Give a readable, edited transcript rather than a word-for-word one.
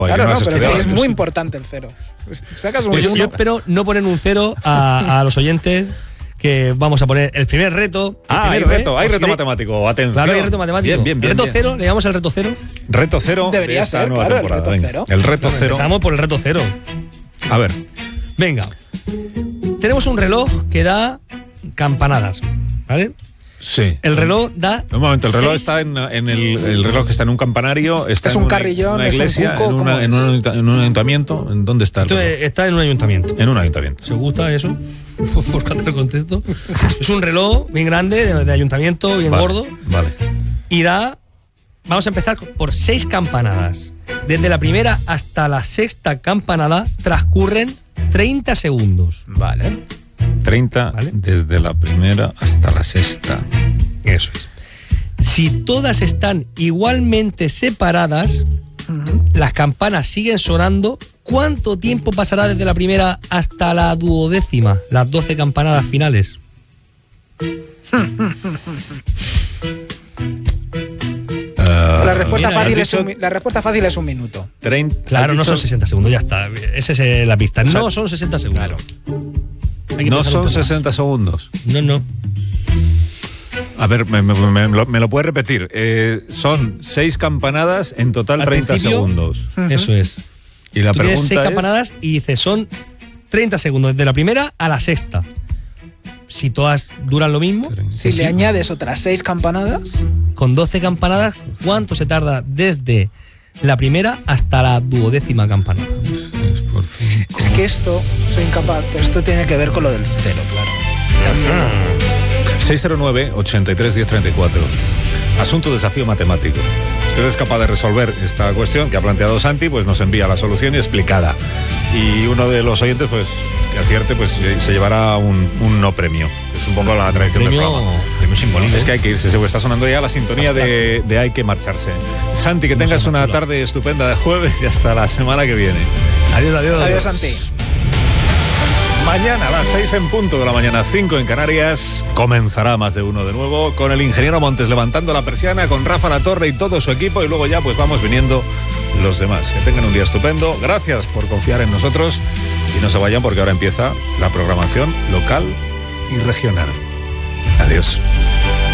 Oye, claro, no has pero estudiado es antes. muy importante el 0. Sacas un Pues yo 1. espero no poner un 0 a los oyentes, que vamos a poner el primer reto. Hay reto matemático. Atención. Claro, hay reto matemático. Bien. Reto 0, le llamamos el reto 0. Reto 0 Debería de esta ser, nueva claro, temporada. el reto Venga, 0. el reto 0. Empezamos por el reto 0. A ver. Venga. Tenemos un reloj que da campanadas, ¿vale? Sí. El reloj da. Un momento, el reloj 6. está en el reloj está en un campanario, está Es en un una, carrillón, una es un iglesia, buco, ¿cómo es? en un ayuntamiento. ¿En dónde está el reloj? Entonces, está en un ayuntamiento. En un ayuntamiento. ¿Se gusta eso? Buscando el contexto. Es un reloj bien grande, de ayuntamiento, bien gordo. Vale. Y da. Vamos a empezar por 6 campanadas. Desde la primera hasta la sexta campanada transcurren 30 segundos. Vale. 30 Vale. desde la primera hasta la sexta. Eso es. Si todas están igualmente separadas, las campanas siguen sonando. ¿Cuánto tiempo pasará desde la primera hasta la 12ª, las 12 campanadas finales? La respuesta, mira, fácil has es dicho la respuesta fácil es 1 minuto. 30, Claro, has no dicho- son 60 segundos, ya está. Esa es la pista. O sea, No son 60 segundos. claro. Hay que No pensar un son poco más. 60 segundos. No. A ver, me lo puedes repetir. Son 6 campanadas, en total Al 30 principio, segundos. Eso es. Y la Tú tienes pregunta 6 es... campanadas y dices, son 30 segundos, desde la primera a la sexta. Si todas duran lo mismo, Si le añades otras 6 campanadas, con 12 campanadas, ¿cuánto se tarda desde la primera hasta la 12ª campanada? es que esto, soy incapaz, pero esto tiene que ver con lo del 0, claro. 609-83-1034. Asunto desafío matemático. Usted es capaz de resolver esta cuestión que ha planteado Santi, pues nos envía la solución y explicada. Y uno de los oyentes, pues que acierte, pues se llevará un no premio. Es un poco la tradición del programa. Premio simbólico. Es que hay que irse, está sonando ya la sintonía de Hay que marcharse. Santi, que tengas una tarde estupenda de jueves y hasta la semana que viene. Adiós. Adiós, Santi. Mañana a las 6 en punto de la mañana, 5 en Canarias, comenzará Más de Uno de nuevo, con el ingeniero Montes levantando la persiana, con Rafa Latorre y todo su equipo, y luego ya pues vamos viniendo los demás. Que tengan un día estupendo, gracias por confiar en nosotros y no se vayan porque ahora empieza la programación local y regional. Adiós.